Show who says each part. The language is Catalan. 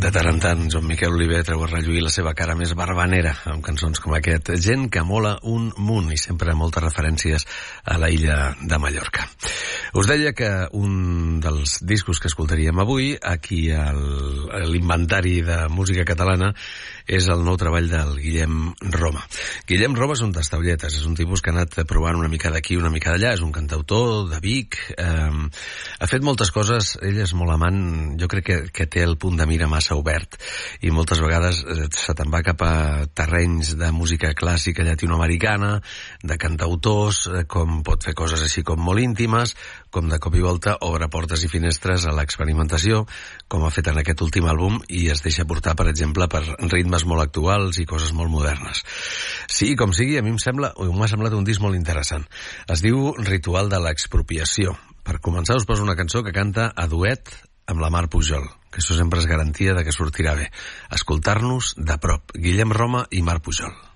Speaker 1: De tant en tant, Joan Miquel Oliver treu a relluir la seva cara més barbanera amb cançons com aquest. Gent que mola un munt, i sempre moltes referències a la illa de Mallorca. Us deia que un dels discos que escoltaríem avui, aquí a l'inventari de música catalana, és el nou treball del Guillem Roma. Guillem Roma és un tastaolletes, és un tipus que ha anat provant una mica d'aquí, una mica d'allà, és un cantautor de Vic, ha fet moltes coses, ell és molt amant, jo crec que té el punt de mira massa obert, i moltes vegades se te'n va cap a terrenys de música clàssica llatinoamericana, de cantautors, com pot fer coses així com molt íntimes, com de cop i volta obre portes i finestres a l'experimentació, com ha fet en aquest últim àlbum, i es deixa portar, per exemple, per ritmes molt actuals i coses molt modernes. Sí, com sigui, a mi m'ha semblat un disc molt interessant. Es diu Ritual de l'expropiació. Per començar us poso una cançó que canta a duet amb la Mar Pujol, que això sempre és garantia de que sortirà bé. Escoltar-nos de prop. Guillem Roma i Mar Pujol.